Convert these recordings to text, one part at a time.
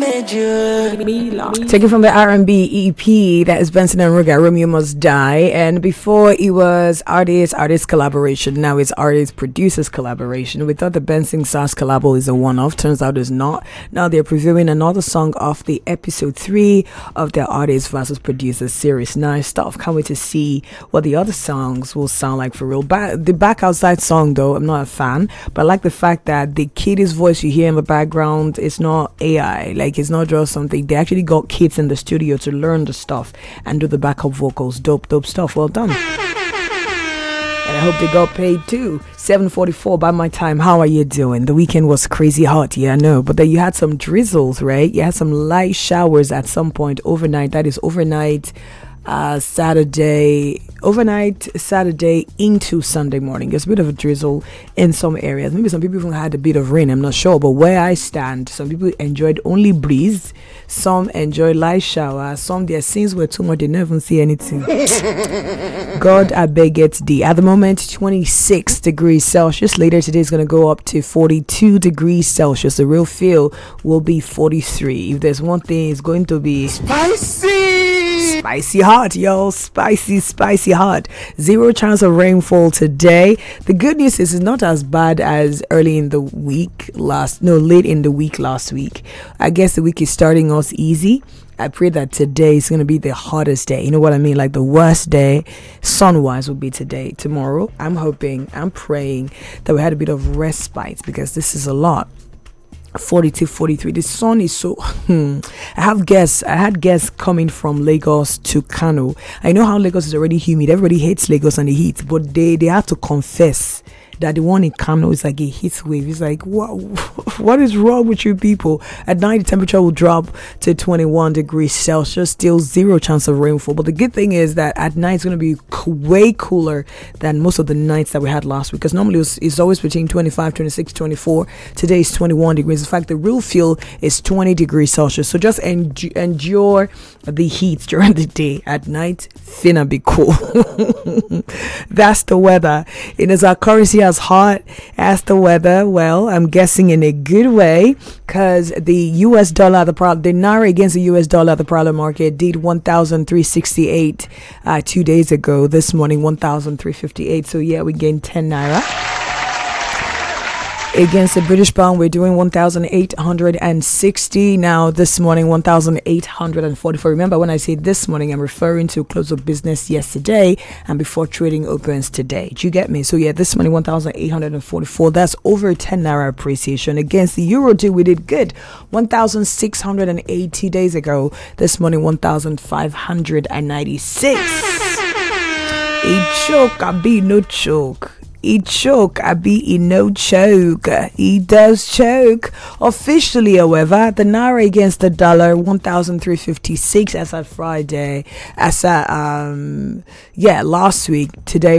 Taken from the R&B EP, that is Benson and Ruger, Romeo Must Die. And before it was artist collaboration, now it's artist producers collaboration. We thought the Benson Sass collabo is a one-off, turns out it's not. Now they're previewing another song off the episode 3 of their artist versus producers series. Nice stuff. Can't wait to see what the other songs will sound like for real. The Back Outside song though, I'm not a fan, but I like the fact that the kid's voice you hear in the background is not AI, like it's not just something. They actually got kids in the studio to learn the stuff and do the backup vocals. Dope stuff. Well done. And I hope they got paid too. 7:44 by my time. How are you doing? The weekend was crazy hot, yeah, I know. But then you had some drizzles, right? You had some light showers at some point overnight. That is overnight Saturday into Sunday morning. There's a bit of a drizzle in some areas. Maybe some people even had a bit of rain, I'm not sure. But where I stand, some people enjoyed only breeze, some enjoyed light shower, some their scenes were too much, they never even see anything. God, I beg it thee. At the moment, 26 degrees Celsius. Later today is going to go up to 42 degrees Celsius. The real feel will be 43. If there's one thing, it's going to be spicy hot, yo. Spicy hot. 0 chance of rainfall today. The good news is it's not as bad as late in the week last week. I guess the week is starting us easy. I pray that today is going to be the hottest day. You know what I mean? Like the worst day, sun-wise, will be today. Tomorrow, I'm praying that we had a bit of respite because this is a lot. 42, 43. The sun is so I had guests coming from Lagos to Kano. I know how Lagos is already humid. Everybody hates Lagos and the heat, but they have to confess that the one in Kano is like a heat wave. It's like, what is wrong with you people? At night, the temperature will drop to 21 degrees Celsius. Still 0 chance of rainfall. But the good thing is that at night, it's going to be way cooler than most of the nights that we had last week. Because normally it's always between 25, 26, 24. Today is 21 degrees. In fact, the real feel is 20 degrees Celsius. So just endure the heat during the day. At night, finna be cool. That's the weather. Is our currency as hot as the weather? Well, I'm guessing in a good way, because the US dollar, the naira against the US dollar at the parallel market did 1,368 2 days ago. This morning 1,358. So yeah, we gained 10 naira. Against the British pound, we're doing 1,860. Now, this morning, 1,844. Remember, when I say this morning, I'm referring to close of business yesterday and before trading opens today. Do you get me? So, yeah, this morning, 1,844. That's over 10 naira appreciation. Against the euro, we did good. 1,680 days ago. This morning, 1,596. A choke, I be no choke. He choke, I be in no choke. He does choke. Officially, however, the naira against the dollar 1,356 as at Friday. As at last week. Today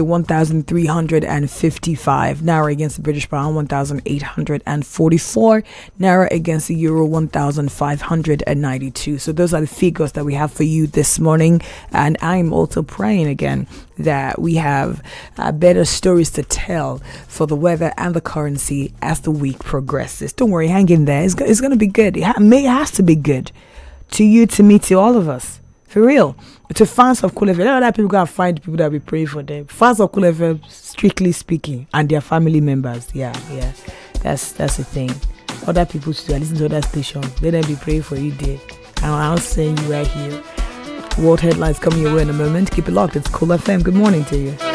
1,355. Naira against the British pound 1,844. Naira against the euro 1,592. So those are the figures that we have for you this morning. And I'm also praying again that we have better stories to tell for the weather and the currency as the week progresses. Don't worry, hang in there. It's going to be good. It has to be good to you, to me, to all of us. For real. To fans of Cool FM, a lot of people gotta find people that we pray for them. Fans of Cool FM, strictly speaking, and their family members. Yeah. That's the thing. Other people too. I listen to other stations. Let them be praying for you there. And I'll send you right here. World headlines coming your way in a moment. Keep it locked. It's Cool FM. Good morning to you.